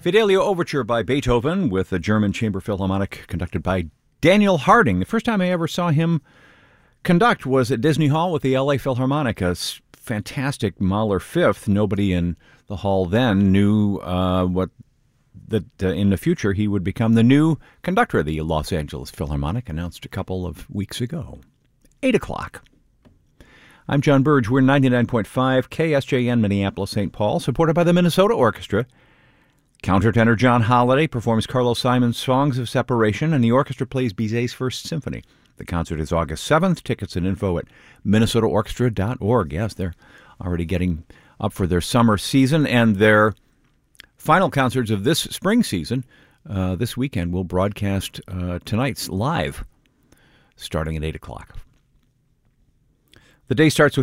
Fidelio Overture by Beethoven with the German Chamber Philharmonic conducted by Daniel Harding. The first time I ever saw him conduct was at Disney Hall with the LA Philharmonic, a fantastic Mahler Fifth. Nobody in the hall then knew that in the future he would become the new conductor of the Los Angeles Philharmonic, announced a couple of weeks ago. 8 o'clock. I'm John Burge. We're 99.5 KSJN Minneapolis, St. Paul, supported by the Minnesota Orchestra. Countertenor John Holliday performs Carlos Simon's Songs of Separation, and the orchestra plays Bizet's First Symphony. The concert is August 7th. Tickets and info at minnesotaorchestra.org. Yes, they're already getting up for their summer season, and their final concerts of this spring season this weekend will broadcast tonight's live, starting at 8 o'clock. The day starts with